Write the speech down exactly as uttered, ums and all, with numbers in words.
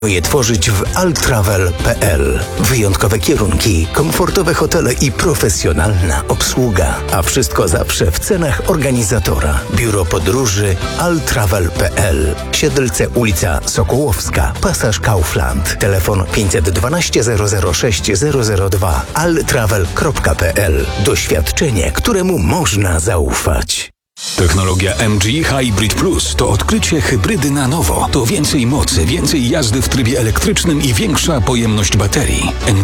je tworzyć w altravel kropka p l. Wyjątkowe kierunki, komfortowe hotele i profesjonalna obsługa. A wszystko zawsze w cenach organizatora. Biuro podróży altravel kropka p l. Siedlce, ulica Sokołowska, pasaż Kaufland. Telefon pięćset dwanaście zero zero sześć zero zero dwa. altravel kropka p l. Doświadczenie, któremu można zaufać. Technologia M G Hybrid Plus to odkrycie hybrydy na nowo. To więcej mocy, więcej jazdy w trybie elektrycznym i większa pojemność baterii. M